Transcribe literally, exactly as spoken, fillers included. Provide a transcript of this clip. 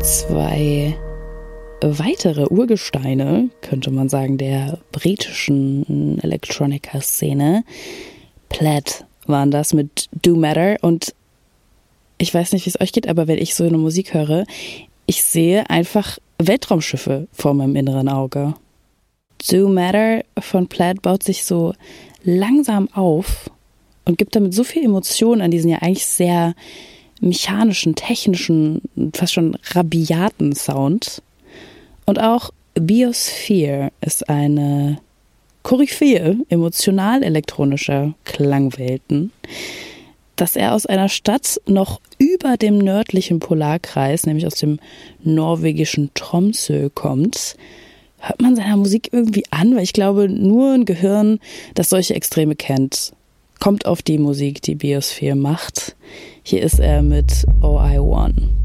Zwei weitere Urgesteine, könnte man sagen, der britischen Electronica-Szene. Plaid waren das mit Do Matter, und ich weiß nicht, wie es euch geht, aber wenn ich so eine Musik höre, ich sehe einfach Weltraumschiffe vor meinem inneren Auge. Do Matter von Plaid baut sich so langsam auf und gibt damit so viel Emotion an diesen ja eigentlich sehr mechanischen, technischen, fast schon rabiaten Sound. Und auch Biosphere ist eine Koryphäe emotional-elektronischer Klangwelten. Dass er aus einer Stadt noch über dem nördlichen Polarkreis, nämlich aus dem norwegischen Tromsø, kommt, hört man seiner Musik irgendwie an, weil ich glaube, nur ein Gehirn, das solche Extreme kennt, kommt auf die Musik, die Biosphere macht. Hier ist er mit Oh I Won.